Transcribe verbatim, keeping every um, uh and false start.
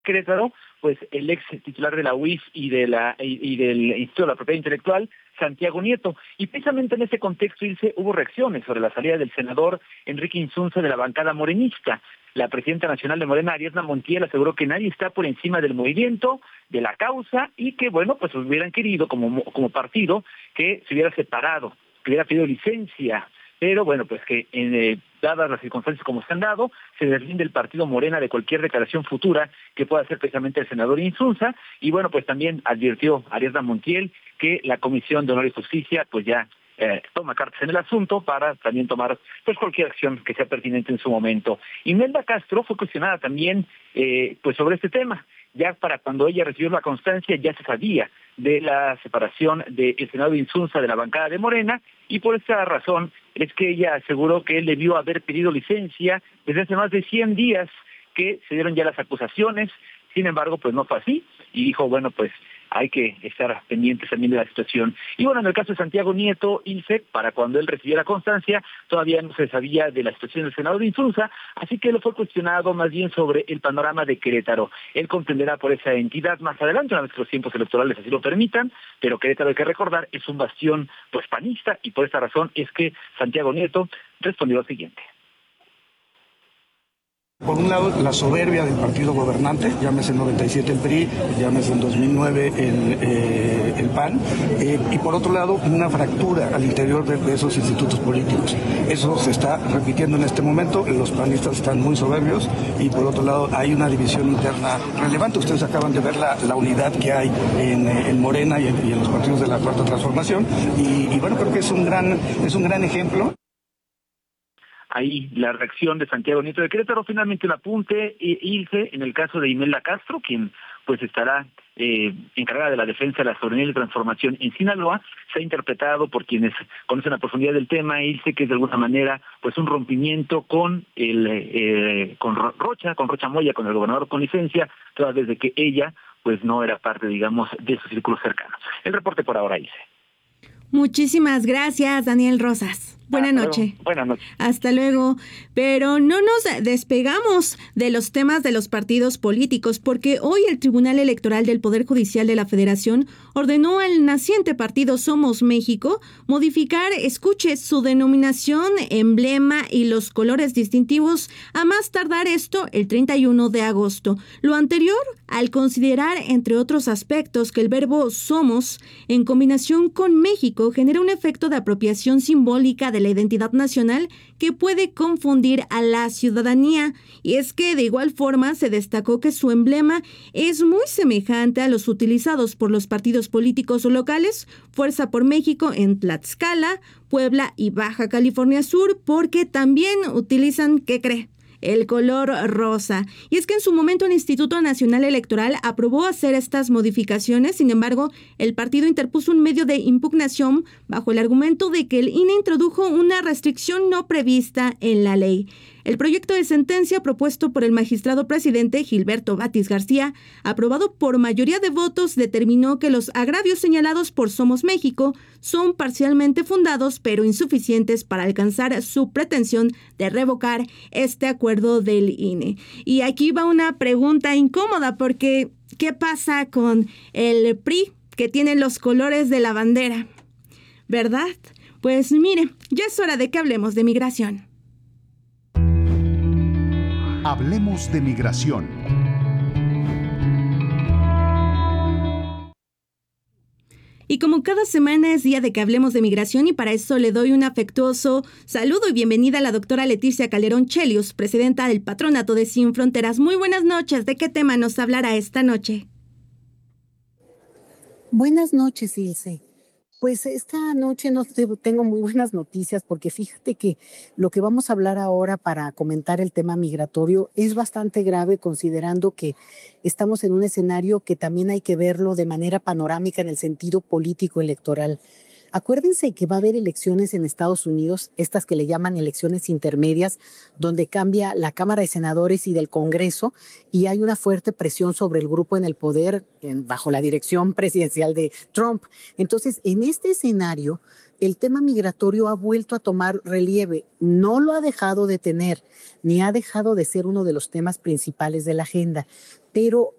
Querétaro, pues el ex titular de la U I F y de la y, y del Instituto de la Propiedad Intelectual, Santiago Nieto. Y precisamente en ese contexto, Ilse, hubo reacciones sobre la salida del senador Enrique Insunza de la bancada morenista. La presidenta nacional de Morena, Ariadna Montiel, aseguró que nadie está por encima del movimiento, de la causa, y que, bueno, pues hubieran querido como, como partido que se hubiera separado, que hubiera pedido licencia. Pero bueno, pues que eh, dadas las circunstancias como se han dado, se deslinde el partido Morena de cualquier declaración futura que pueda hacer precisamente el senador Insunza. Y bueno, pues también advirtió Ariadna Montiel que la Comisión de Honor y Justicia pues ya eh, toma cartas en el asunto para también tomar pues cualquier acción que sea pertinente en su momento. Imelda Castro fue cuestionada también eh, pues sobre este tema. Ya para cuando ella recibió la constancia ya se sabía de la separación del senador Insunza de la bancada de Morena, y por esa razón es que ella aseguró que él debió haber pedido licencia desde hace más de cien días que se dieron ya las acusaciones. Sin embargo, pues no fue así, y dijo, bueno, pues hay que estar pendientes también de la situación. Y bueno, en el caso de Santiago Nieto, Ilse, para cuando él recibiera constancia, todavía no se sabía de la situación del senador Insunza, así que lo fue cuestionado más bien sobre el panorama de Querétaro. Él contenderá por esa entidad más adelante, una vez que los tiempos electorales así lo permitan, pero Querétaro, hay que recordar, es un bastión pues panista, y por esta razón es que Santiago Nieto respondió lo siguiente. Por un lado, la soberbia del partido gobernante, llámese en noventa y siete el P R I, llámese en dos mil nueve el, eh, el P A N, eh, y por otro lado, una fractura al interior de, de esos institutos políticos. Eso se está repitiendo en este momento, los panistas están muy soberbios, y por otro lado, hay una división interna relevante. Ustedes acaban de ver la, la unidad que hay en, en Morena y en, y en los partidos de la Cuarta Transformación, y, y bueno, creo que es un gran, es un gran ejemplo. Ahí la reacción de Santiago Nieto de Querétaro. Finalmente el apunte, eh, Ilse, en el caso de Imelda Castro, quien pues estará eh, encargada de la defensa de la soberanía y la transformación en Sinaloa, se ha interpretado por quienes conocen la profundidad del tema, Ilse, que es de alguna manera pues un rompimiento con el eh, con Rocha, con Rocha Moya, con el gobernador con licencia, toda vez de que ella pues no era parte, digamos, de su círculo cercano. El reporte por ahora, Ilse. Muchísimas gracias, Daniel Rosas. Buenas noches. Buenas noches. Hasta luego. Pero no nos despegamos de los temas de los partidos políticos, porque hoy el Tribunal Electoral del Poder Judicial de la Federación ordenó al naciente partido Somos México modificar, escuche, su denominación, emblema y los colores distintivos a más tardar esto el treinta y uno de agosto. Lo anterior al considerar, entre otros aspectos, que el verbo somos, en combinación con México, genera un efecto de apropiación simbólica de la identidad nacional que puede confundir a la ciudadanía. Y es que de igual forma se destacó que su emblema es muy semejante a los utilizados por los partidos políticos locales, Fuerza por México en Tlaxcala, Puebla y Baja California Sur, porque también utilizan, ¿qué cree?, el color rosa. Y es que en su momento el Instituto Nacional Electoral aprobó hacer estas modificaciones. Sin embargo, el partido interpuso un medio de impugnación bajo el argumento de que el I N E introdujo una restricción no prevista en la ley. El proyecto de sentencia propuesto por el magistrado presidente Gilberto Batis García, aprobado por mayoría de votos, determinó que los agravios señalados por Somos México son parcialmente fundados, pero insuficientes para alcanzar su pretensión de revocar este acuerdo del I N E. Y aquí va una pregunta incómoda, porque ¿qué pasa con el P R I, que tiene los colores de la bandera? ¿Verdad? Pues mire, ya es hora de que hablemos de migración. Hablemos de migración. Y como cada semana es día de que hablemos de migración, y para eso le doy un afectuoso saludo y bienvenida a la doctora Leticia Calderón Chelius, presidenta del Patronato de Sin Fronteras. Muy buenas noches. ¿De qué tema nos hablará esta noche? Buenas noches, Ilse. Pues esta noche no tengo muy buenas noticias, porque fíjate que lo que vamos a hablar ahora para comentar el tema migratorio es bastante grave, considerando que estamos en un escenario que también hay que verlo de manera panorámica en el sentido político electoral. Acuérdense que va a haber elecciones en Estados Unidos, estas que le llaman elecciones intermedias, donde cambia la Cámara de Senadores y del Congreso, y hay una fuerte presión sobre el grupo en el poder en, bajo la dirección presidencial de Trump. Entonces, en este escenario, el tema migratorio ha vuelto a tomar relieve. No lo ha dejado de tener, ni ha dejado de ser uno de los temas principales de la agenda, pero